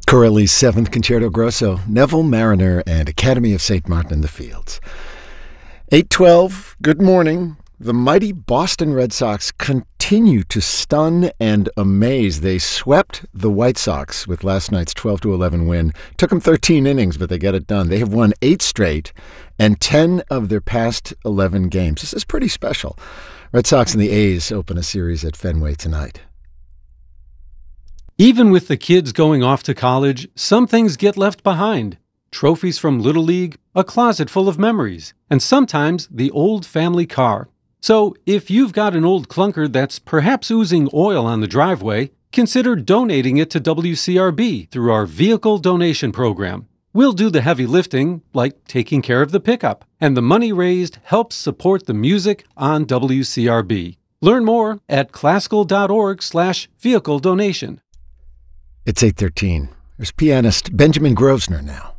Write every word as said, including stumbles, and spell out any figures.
Corelli's Seventh Concerto Grosso, Neville Mariner, and Academy of Saint Martin in the Fields. eight twelve, good morning. The mighty Boston Red Sox continue to stun and amaze. They swept the White Sox with last night's twelve to eleven win. Took them thirteen innings, but they got it done. They have won eight straight and ten of their past eleven games. This is pretty special. Red Sox and the A's open a series at Fenway tonight. Even with the kids going off to college, some things get left behind. Trophies from Little League, a closet full of memories, and sometimes the old family car. So if you've got an old clunker that's perhaps oozing oil on the driveway, consider donating it to W C R B through our vehicle donation program. We'll do the heavy lifting, like taking care of the pickup, and the money raised helps support the music on W C R B. Learn more at classical.org slash vehicle donation. It's eight thirteen. There's pianist Benjamin Grosvenor now.